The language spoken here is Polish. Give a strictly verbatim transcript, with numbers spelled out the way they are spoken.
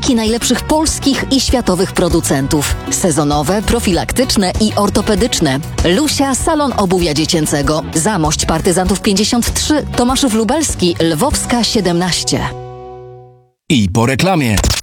Dzięki najlepszych polskich i światowych producentów. Sezonowe, profilaktyczne i ortopedyczne. Lusia Salon Obuwia Dziecięcego. Zamość Partyzantów pięćdziesiąt trzy, Tomaszów Lubelski, Lwowska siedemnaście. I po reklamie.